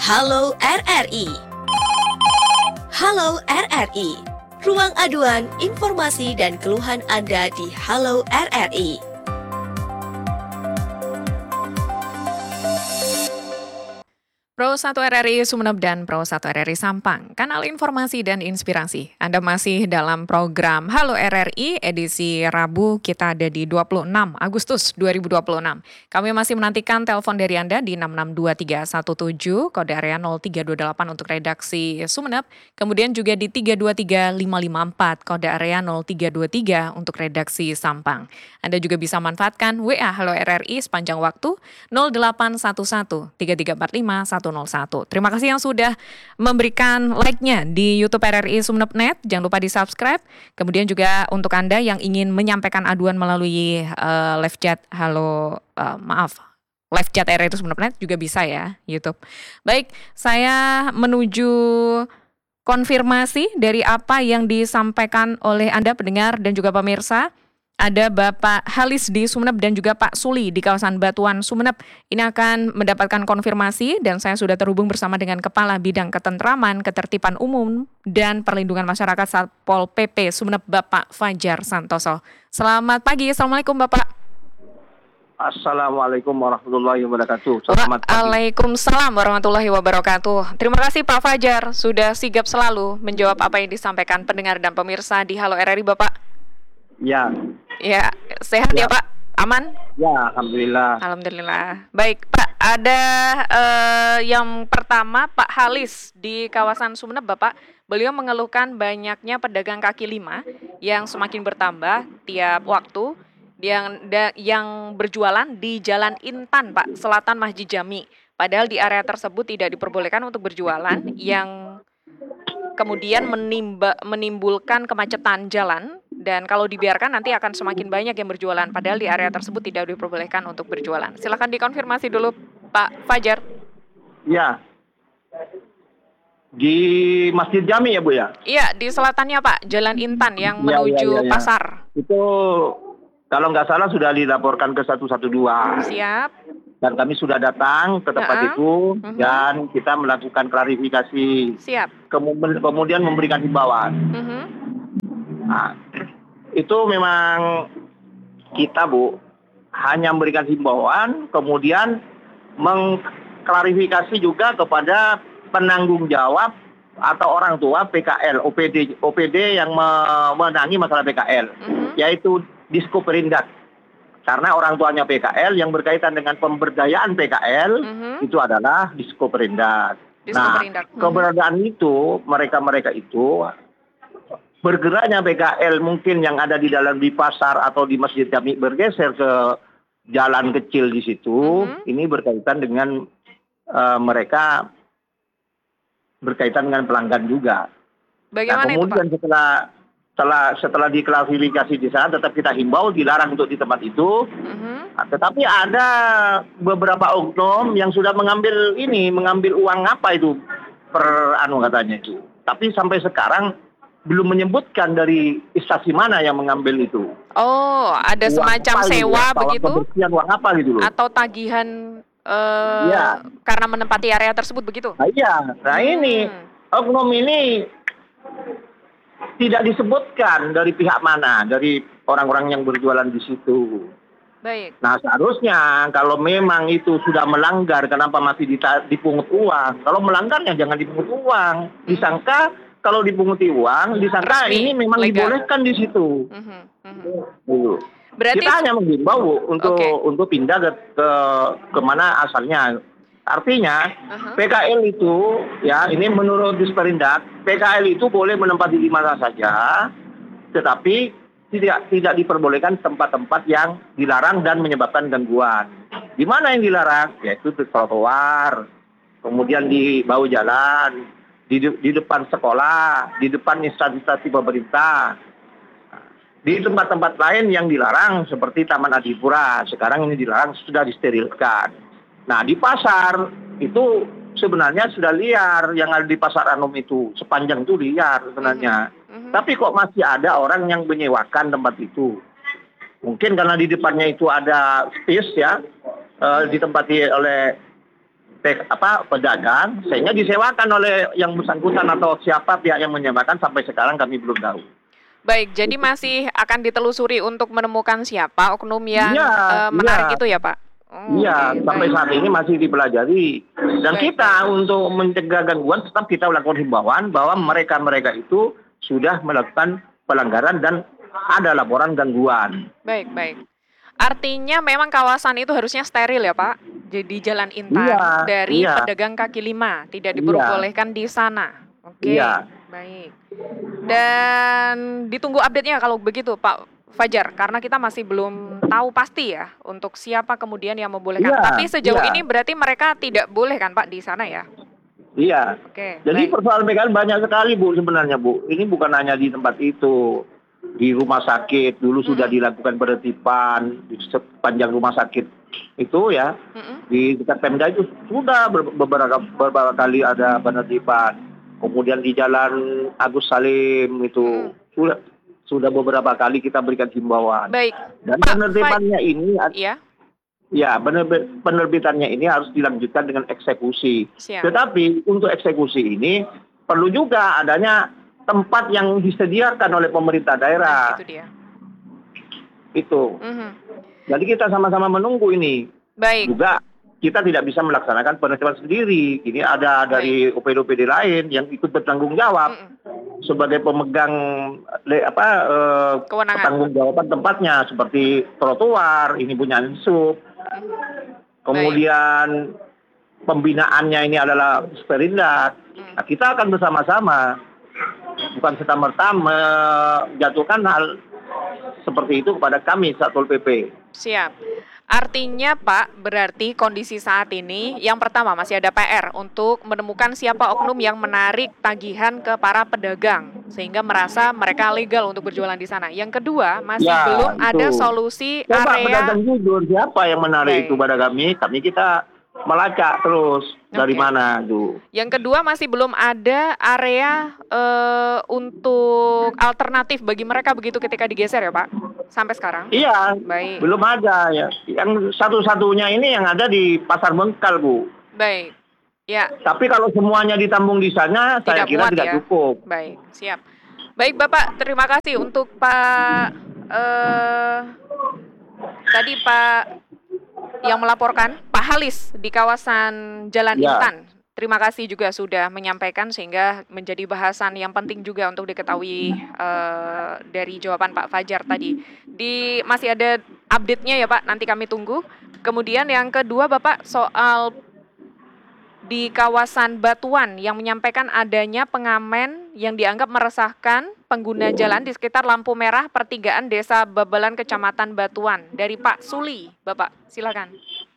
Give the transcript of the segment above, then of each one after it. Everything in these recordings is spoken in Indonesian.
Halo RRI. Halo RRI. Ruang aduan, informasi dan keluhan Anda di Halo RRI. Pro 1 RRI Sumeneb dan Pro 1 RRI Sampang, kanal informasi dan inspirasi. Anda masih dalam program Halo RRI edisi Rabu, kita ada di 26 Agustus 2026. Kami masih menantikan telepon dari Anda di 662317, kode area 0328 untuk redaksi Sumeneb, kemudian juga di 323554, kode area 0323 untuk redaksi Sampang. Anda juga bisa manfaatkan WA Halo RRI sepanjang waktu 0811 3345 101. Terima kasih yang sudah memberikan like-nya di YouTube RRI Sumeneb.net. Jangan lupa di-subscribe. Kemudian juga untuk Anda yang ingin menyampaikan aduan melalui live chat live chat RRI Sumeneb.net juga bisa ya, YouTube. Baik, saya menuju konfirmasi dari apa yang disampaikan oleh Anda pendengar dan juga pemirsa. Ada Bapak Halis di Sumeneb dan juga Pak Suli di kawasan Batuan Sumeneb. Ini akan mendapatkan konfirmasi dan saya sudah terhubung bersama dengan Kepala Bidang Ketentraman, Ketertiban Umum, dan Perlindungan Masyarakat Satpol PP Sumeneb, Bapak Fajar Santoso. Selamat pagi, Assalamualaikum Bapak. Assalamualaikum warahmatullahi wabarakatuh. Selamat pagi. Waalaikumsalam warahmatullahi wabarakatuh. Terima kasih Pak Fajar sudah sigap selalu menjawab apa yang disampaikan pendengar dan pemirsa di Halo RRI Bapak. Ya, sehat ya Pak? Aman? ya, alhamdulillah. Alhamdulillah. Baik Pak, ada yang pertama Pak Halis di kawasan Sumeneb Bapak. Beliau mengeluhkan banyaknya pedagang kaki lima yang semakin bertambah tiap waktu yang berjualan di Jalan Intan Pak, Selatan Masjid Jami. Padahal di area tersebut tidak diperbolehkan untuk berjualan, yang kemudian menimbulkan kemacetan jalan. Dan kalau dibiarkan nanti akan semakin banyak yang berjualan, padahal di area tersebut tidak diperbolehkan untuk berjualan. Silakan dikonfirmasi dulu Pak Fajar. Ya, di Masjid Jami ya Bu ya? Iya, di selatannya Pak, Jalan Intan yang menuju pasar. Itu kalau nggak salah sudah dilaporkan ke 112. Siap. Dan kami sudah datang ke tempat itu dan kita melakukan klarifikasi. Siap. Kemudian memberikan himbauan. Nah, itu memang kita Bu hanya memberikan himbauan, kemudian mengklarifikasi juga kepada penanggung jawab atau orang tua PKL, OPD yang memenangi masalah PKL, yaitu Diskoperindak. Karena orang tuanya PKL yang berkaitan dengan pemberdayaan PKL itu adalah Diskoperindak. Nah, keberadaan itu mereka itu bergeraknya PKL mungkin yang ada di pasar atau di Masjid Jami bergeser ke jalan kecil di situ, ini berkaitan dengan mereka berkaitan dengan pelanggan juga. Bagaimana kemudian itu Pak? setelah diklarifikasi di sana, tetap kita himbau dilarang untuk di tempat itu. Tetapi ada beberapa oknum yang sudah mengambil uang apa itu katanya itu. Tapi sampai sekarang belum menyebutkan dari instansi mana yang mengambil itu. Oh, ada uang semacam sewa begitu? Uang apa gitu loh. Atau tagihan karena menempati area tersebut begitu? Nah, iya. Nah ini, oknum ini tidak disebutkan dari pihak mana, dari orang-orang yang berjualan di situ. Baik. Nah seharusnya kalau memang itu sudah melanggar, kenapa masih dipungut uang? Kalau melanggarnya jangan dipungut uang. Disangka kalau dipunguti uang, disangka resmi, ini memang legal. Dibolehkan di situ. Berarti kita hanya menghimbau untuk pindah ke mana asalnya. Artinya PKL itu ya ini menurut Disperindak, PKL itu boleh menempati di mana saja, tetapi tidak diperbolehkan tempat-tempat yang dilarang dan menyebabkan gangguan. Di mana yang dilarang? Yaitu di trotoar, kemudian di bahu jalan, di depan sekolah, di depan instansi pemerintah, di tempat-tempat lain yang dilarang seperti Taman Adipura. Sekarang ini dilarang, sudah disterilkan. Nah di pasar itu sebenarnya sudah liar, yang ada di pasar Anom itu sepanjang itu liar sebenarnya. Tapi kok masih ada orang yang menyewakan tempat itu? Mungkin karena di depannya itu ada space ya, ditempati oleh pedagang sehingga disewakan oleh yang bersangkutan atau siapa pihak yang menyewakan sampai sekarang kami belum tahu. Baik, jadi masih akan ditelusuri untuk menemukan siapa oknum yang Iya, menarik iya. itu ya Pak? Iya, Oke, sampai baik. saat ini masih dipelajari. Dan Baik, kita untuk mencegah gangguan tetap kita lakukan himbauan bahwa mereka-mereka itu sudah melakukan pelanggaran dan ada laporan gangguan. baik, baik. Artinya memang kawasan itu harusnya steril ya Pak? Jadi jalan Iya, intan dari iya, pedagang kaki lima, tidak iya, diperbolehkan di sana. Oke, iya. baik. Dan ditunggu update-nya kalau begitu Pak Fajar, karena kita masih belum tahu pasti ya untuk siapa kemudian yang membolehkan. Iya, Tapi sejauh iya, ini berarti mereka tidak boleh kan Pak di sana ya? iya. Oke, Jadi baik. persoalan PKL banyak sekali Bu sebenarnya Bu. Ini bukan hanya di tempat itu. Di rumah sakit dulu sudah dilakukan penertiban di sepanjang rumah sakit itu ya. Mm-mm. Di dekat Pemda itu sudah beberapa kali ada penertiban. Kemudian di Jalan Agus Salim itu sudah beberapa kali kita berikan himbauan. Baik, Dan Pak penertibannya ini ya, ya penerbitannya ini harus dilanjutkan dengan eksekusi. siap. Tetapi untuk eksekusi ini perlu juga adanya tempat yang disediakan oleh pemerintah daerah. Itu dia. Itu. Mhm. Jadi kita sama-sama menunggu ini. Baik, Juga kita tidak bisa melaksanakan penertiban sendiri. Ini ada dari OPD-OPD lain yang ikut bertanggung jawab sebagai pemegang kewenangan. pertanggungjawaban tempatnya seperti trotoar, ini punya Ansub. Kemudian pembinaannya ini adalah Sperindak. Nah, kita akan bersama-sama, bukan serta-merta menjatuhkan hal seperti itu kepada kami Satpol PP. Siap. Artinya Pak, berarti kondisi saat ini yang pertama masih ada PR untuk menemukan siapa oknum yang menarik tagihan ke para pedagang sehingga merasa mereka legal untuk berjualan di sana. Yang kedua, masih belum ada solusi Coba area. pedagang jujur siapa yang menarik itu pada kami kita melacak terus dari mana itu. Yang kedua masih belum ada area untuk alternatif bagi mereka begitu ketika digeser ya Pak? Sampai sekarang? Iya, Baik. belum ada ya. Yang satu-satunya ini yang ada di Pasar Bengkal, Bu. Baik. Ya. Tapi kalau semuanya ditambung di sana, saya kira muat tidak ya? cukup. Baik, siap. Baik Bapak, terima kasih untuk Pak tadi Pak yang melaporkan, Pak Halis di kawasan Jalan Intan. Terima kasih juga sudah menyampaikan sehingga menjadi bahasan yang penting juga untuk diketahui dari jawaban Pak Fajar tadi. Masih ada update-nya ya Pak, nanti kami tunggu. Kemudian yang kedua Bapak soal di kawasan Batuan yang menyampaikan adanya pengamen yang dianggap meresahkan pengguna jalan di sekitar lampu merah pertigaan Desa Babalan Kecamatan Batuan. Dari Pak Suli, Bapak silakan.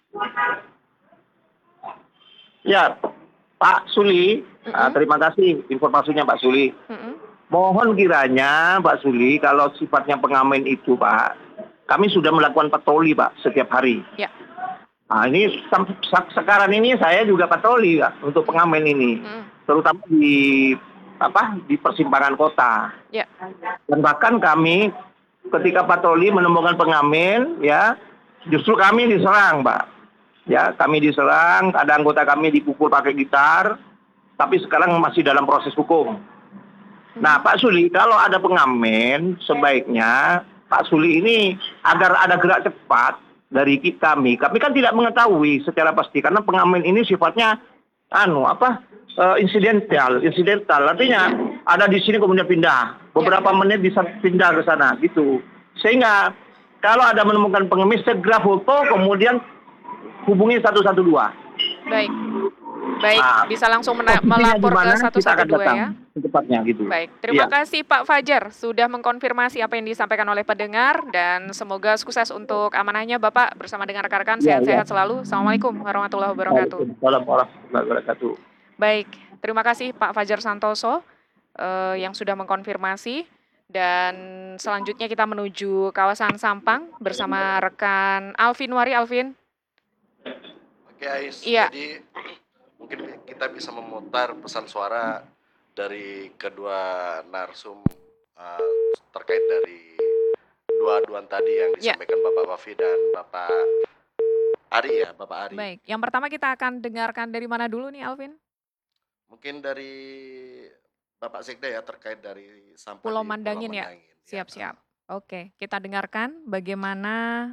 Ya, Pak Suli, terima kasih informasinya Pak Suli. Mohon kiranya Pak Suli, kalau sifatnya pengamen itu Pak, kami sudah melakukan patroli Pak setiap hari. Ya. Nah ini sekarang ini saya juga patroli Pak, untuk pengamen ini, terutama di persimpangan kota. Ya. Dan bahkan kami ketika patroli menemukan pengamen, ya justru kami diserang Pak. Ya, kami diserang, ada anggota kami dipukul pakai gitar, tapi sekarang masih dalam proses hukum. Nah, Pak Suli, kalau ada pengamen, sebaiknya Pak Suli ini agar ada gerak cepat dari kami kan tidak mengetahui secara pasti, karena pengamen ini sifatnya insidental. Artinya ada di sini kemudian pindah, beberapa menit bisa pindah ke sana, gitu. Sehingga kalau ada menemukan pengemis, segera foto, kemudian hubungi 112. Baik. Baik, bisa langsung melapor ke 112 ya. Secepatnya gitu. Baik, terima kasih Pak Fajar sudah mengkonfirmasi apa yang disampaikan oleh pendengar dan semoga sukses untuk amanahnya Bapak bersama dengan rekan-rekan. Sehat-sehat selalu. Assalamualaikum warahmatullahi wabarakatuh. Waalaikumsalam warahmatullahi wabarakatuh. Baik, terima kasih Pak Fajar Santoso yang sudah mengkonfirmasi. Dan selanjutnya kita menuju kawasan Sampang bersama rekan Alvin Wari. Alvin. Oke Ais, iya. Jadi mungkin kita bisa memutar pesan suara dari kedua narsum terkait dari dua aduan tadi yang disampaikan Bapak Wafi dan Bapak Ari ya, Bapak Ari. Baik, yang pertama kita akan dengarkan dari mana dulu nih Alvin? Mungkin dari Bapak Sekda ya terkait dari sampah Pulau di Pulau Mandangin ya? Mandangin. Siap-siap. Oke, kita dengarkan bagaimana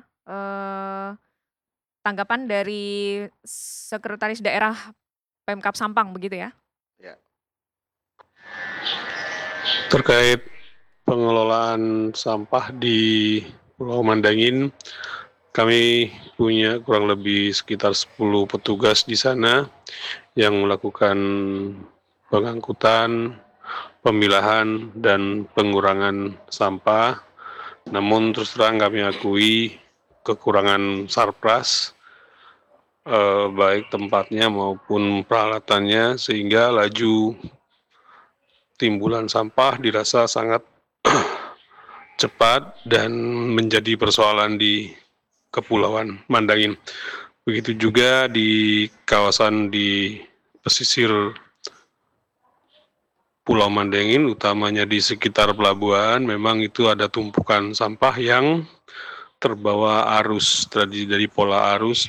tanggapan dari Sekretaris Daerah Pemkab Sampang begitu ya? Ya. Terkait pengelolaan sampah di Pulau Mandangin, kami punya kurang lebih sekitar 10 petugas di sana yang melakukan pengangkutan, pemilahan, dan pengurangan sampah. Namun terus terang kami akui kekurangan sarpras, baik tempatnya maupun peralatannya, sehingga laju timbulan sampah dirasa sangat cepat dan menjadi persoalan di Kepulauan Mandangin. Begitu juga di kawasan di pesisir Pulau Mandangin, utamanya di sekitar pelabuhan, memang itu ada tumpukan sampah yang terbawa arus dari pola arus,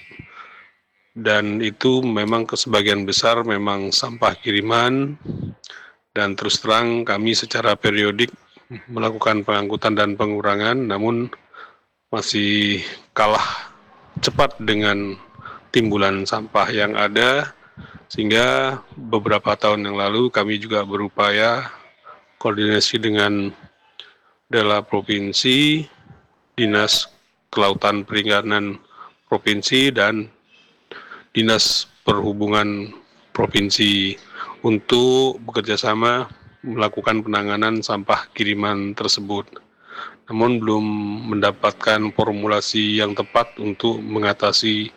dan itu memang sebagian besar memang sampah kiriman. Dan terus terang kami secara periodik melakukan pengangkutan dan pengurangan, namun masih kalah cepat dengan timbulan sampah yang ada, sehingga beberapa tahun yang lalu kami juga berupaya koordinasi dengan Dela Provinsi, Dinas Kelautan Perikanan Provinsi, dan Dinas Perhubungan Provinsi untuk bekerjasama melakukan penanganan sampah kiriman tersebut. Namun belum mendapatkan formulasi yang tepat untuk mengatasi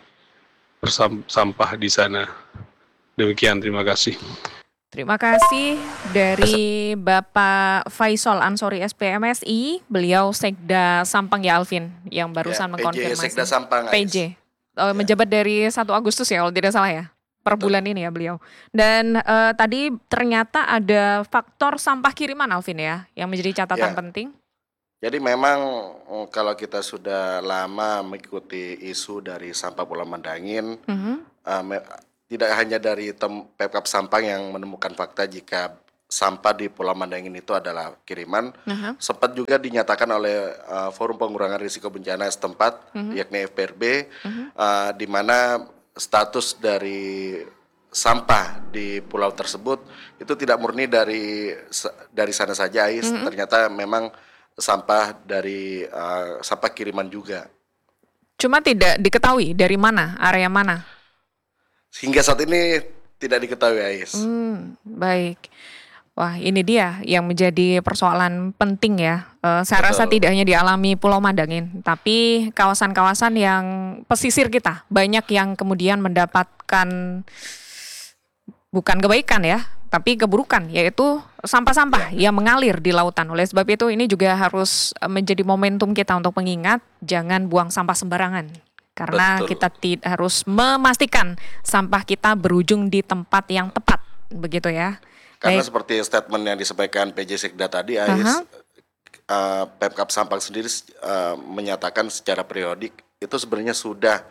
sampah di sana. Demikian, terima kasih. Terima kasih dari Bapak Faisal Ansori SPMSI, beliau Sekda Sampang ya Alvin, yang barusan mengkonfirmasi. PJ Sekda Sampang. PJ, menjabat dari 1 Agustus ya kalau tidak salah ya, per bulan ini ya beliau. Dan tadi ternyata ada faktor sampah kiriman Alvin ya, yang menjadi catatan penting. Jadi memang kalau kita sudah lama mengikuti isu dari sampah Pulau Mandangin, tidak hanya dari Pemkab Sampang yang menemukan fakta jika sampah di Pulau Mandangin itu adalah kiriman, sempat juga dinyatakan oleh Forum Pengurangan Risiko Bencana setempat, yakni FPRB, di mana status dari sampah di pulau tersebut itu tidak murni dari sana saja, Ais. Ternyata memang sampah dari sampah kiriman juga. Cuma tidak diketahui dari mana, area mana. Hingga saat ini tidak diketahui, Ais. Baik. Wah, ini dia yang menjadi persoalan penting ya. Saya rasa tidak hanya dialami Pulau Mandangin, tapi kawasan-kawasan yang pesisir kita banyak yang kemudian mendapatkan bukan kebaikan ya, tapi keburukan, yaitu sampah-sampah yang mengalir di lautan. Oleh sebab itu ini juga harus menjadi momentum kita untuk mengingat jangan buang sampah sembarangan. Karena kita harus memastikan sampah kita berujung di tempat yang tepat, begitu ya. Karena seperti statement yang disampaikan PJ Sekda tadi, Ais, Pemkab Sampang sendiri menyatakan secara periodik itu sebenarnya sudah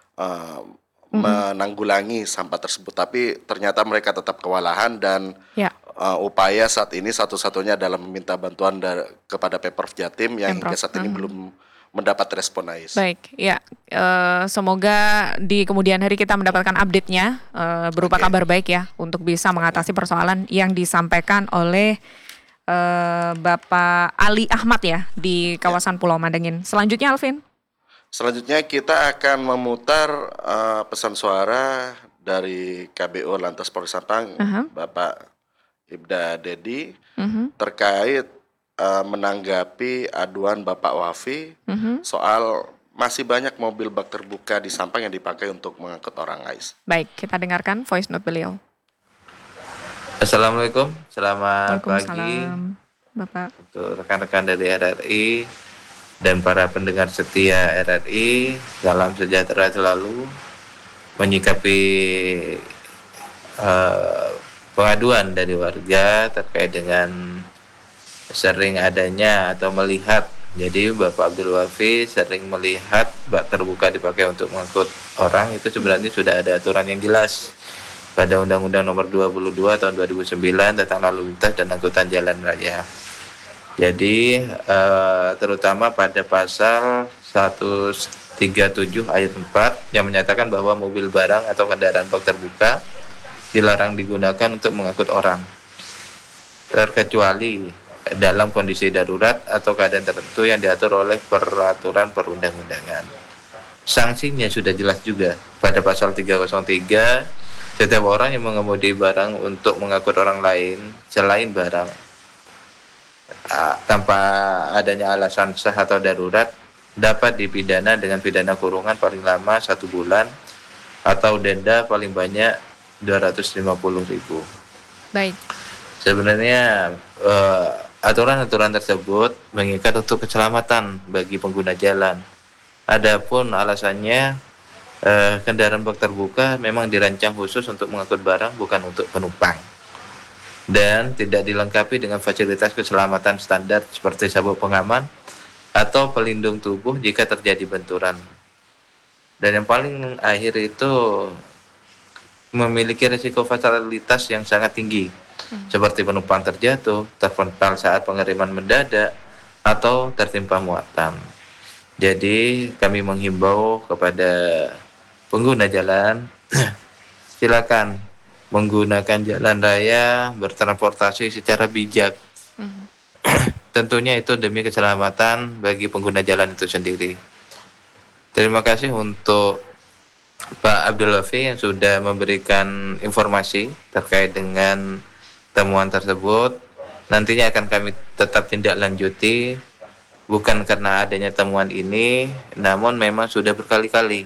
menanggulangi sampah tersebut, tapi ternyata mereka tetap kewalahan dan upaya saat ini satu-satunya adalah meminta bantuan kepada Pemprov Jatim yang hingga saat ini belum mendapat respon, Ais. Baik, ya, semoga di kemudian hari kita mendapatkan update-nya berupa kabar baik ya untuk bisa mengatasi persoalan yang disampaikan oleh Bapak Ali Ahmad ya di kawasan Pulau Mandangin. Selanjutnya Alvin. Selanjutnya kita akan memutar pesan suara dari KBO Lantas Polres Sampang, Bapak Ibda Dedi, terkait menanggapi aduan Bapak Wafi soal masih banyak mobil bak terbuka di Sampang yang dipakai untuk mengangkut orang, Ais. Baik, kita dengarkan voice note beliau. Assalamualaikum, selamat pagi Bapak. untuk rekan-rekan dari RRI dan para pendengar setia RRI. Salam sejahtera selalu. Menyikapi pengaduan dari warga terkait dengan sering adanya atau melihat Jadi Bapak Abdul Wafi sering melihat bak terbuka dipakai untuk mengangkut orang, itu sebenarnya sudah ada aturan yang jelas pada Undang-Undang Nomor 22 Tahun 2009 tentang lalu lintas dan angkutan jalan raya. Jadi terutama pada pasal 137 ayat 4 yang menyatakan bahwa mobil barang atau kendaraan bak terbuka dilarang digunakan untuk mengangkut orang, terkecuali dalam kondisi darurat atau keadaan tertentu yang diatur oleh peraturan perundang-undangan. Sanksinya sudah jelas juga pada pasal 303, setiap orang yang mengemudi barang untuk mengangkut orang lain selain barang tanpa adanya alasan sah atau darurat dapat dipidana dengan pidana kurungan paling lama 1 bulan atau denda paling banyak 250.000. Baik. Sebenarnya aturan-aturan tersebut mengikat untuk keselamatan bagi pengguna jalan. Adapun alasannya kendaraan bak terbuka memang dirancang khusus untuk mengangkut barang, bukan untuk penumpang, dan tidak dilengkapi dengan fasilitas keselamatan standar seperti sabuk pengaman atau pelindung tubuh jika terjadi benturan. Dan yang paling akhir itu memiliki risiko fatalitas yang sangat tinggi, seperti penumpang terjatuh, terpental saat pengiriman mendadak, atau tertimpa muatan. Jadi kami menghimbau kepada pengguna jalan, silakan menggunakan jalan raya, bertransportasi secara bijak. Tentunya itu demi keselamatan bagi pengguna jalan itu sendiri. Terima kasih untuk Pak Abdul Wafi yang sudah memberikan informasi terkait dengan temuan tersebut. Nantinya akan kami tetap tindak lanjuti, bukan karena adanya temuan ini, namun memang sudah berkali-kali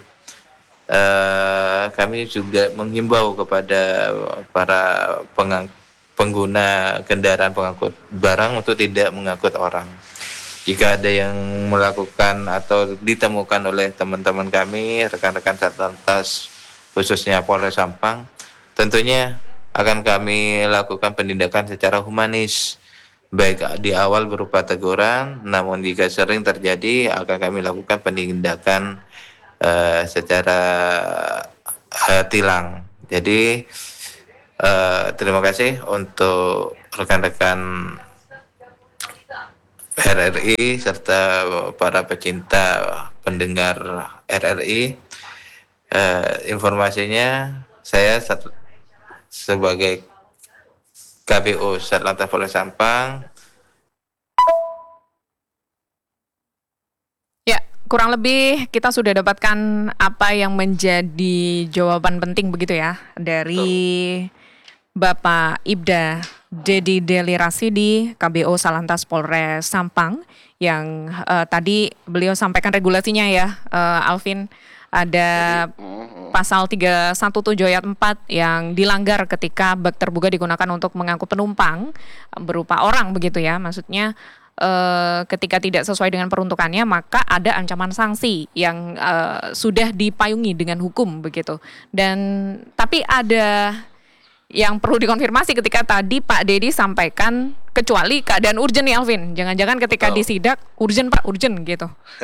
kami juga menghimbau kepada para pengguna kendaraan pengangkut barang untuk tidak mengangkut orang. Jika ada yang melakukan atau ditemukan oleh teman-teman kami, rekan-rekan Satlantas khususnya Polres Sampang, tentunya akan kami lakukan penindakan secara humanis, baik di awal berupa teguran, namun jika sering terjadi akan kami lakukan penindakan secara tilang. Jadi terima kasih untuk rekan-rekan RRI serta para pecinta pendengar RRI. Informasinya saya sebagai KPU Satlantas Polres Sampang. Ya, kurang lebih kita sudah dapatkan apa yang menjadi jawaban penting begitu ya dari Bapak Ibda Dedi Deli Rasidi, KBO Satlantas Polres Sampang, yang tadi beliau sampaikan regulasinya ya, Alvin. Ada pasal 317 ayat 4 yang dilanggar ketika bak terbuka digunakan untuk mengangkut penumpang berupa orang begitu ya. Maksudnya ketika tidak sesuai dengan peruntukannya maka ada ancaman sanksi yang sudah dipayungi dengan hukum begitu. Dan tapi ada yang perlu dikonfirmasi ketika tadi Pak Dedi sampaikan kecuali keadaan urgen nih Alvin. Jangan-jangan ketika disidak urgen Pak, urgen gitu.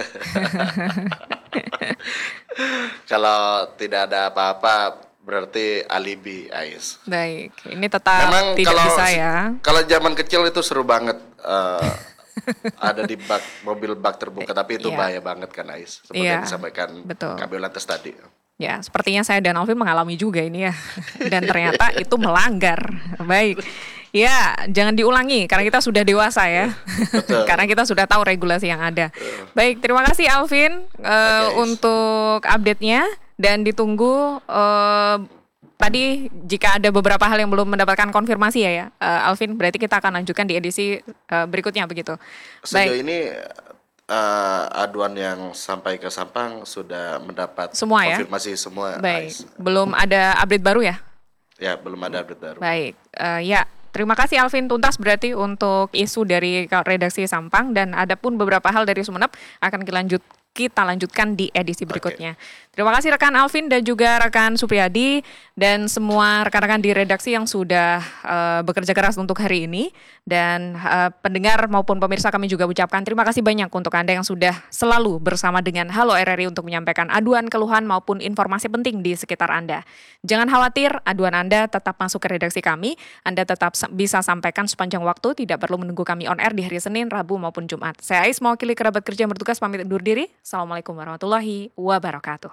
Kalau tidak ada apa-apa berarti alibi, Ais. Baik, ini tetap Memang tidak bisa ya. Kalau zaman kecil itu seru banget ada di mobil bak terbuka, tapi itu bahaya banget kan, Ais. Seperti yang disampaikan Kabel Lantas tadi. Ya, sepertinya saya dan Alvin mengalami juga ini ya. Dan ternyata itu melanggar. Baik. Ya, jangan diulangi karena kita sudah dewasa ya. Karena kita sudah tahu regulasi yang ada. Baik, terima kasih Alvin untuk update-nya dan ditunggu tadi jika ada beberapa hal yang belum mendapatkan konfirmasi ya Alvin, berarti kita akan lanjutkan di edisi berikutnya begitu. Sejauh ini aduan yang sampai ke Sampang sudah mendapat semua konfirmasi semua. Baik, belum ada update baru ya? Ya, belum ada update baru. Baik, ya terima kasih Alvin tuntas berarti untuk isu dari redaksi Sampang, dan ada pun beberapa hal dari Sumeneb akan kita lanjutkan di edisi berikutnya. Terima kasih rekan Alvin dan juga rekan Supriyadi dan semua rekan-rekan di redaksi yang sudah bekerja keras untuk hari ini. Dan pendengar maupun pemirsa kami juga ucapkan terima kasih banyak untuk Anda yang sudah selalu bersama dengan Halo RRI untuk menyampaikan aduan, keluhan maupun informasi penting di sekitar Anda. Jangan khawatir, aduan Anda tetap masuk ke redaksi kami. Anda tetap bisa sampaikan sepanjang waktu, tidak perlu menunggu kami on air di hari Senin, Rabu maupun Jumat. Saya Ais, mewakili kerabat kerja yang bertugas pamit undur diri. Assalamualaikum warahmatullahi wabarakatuh.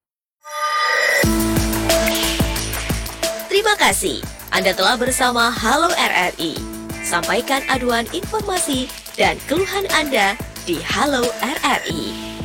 Terima kasih Anda telah bersama Halo RRI. Sampaikan aduan, informasi, dan keluhan Anda di Halo RRI.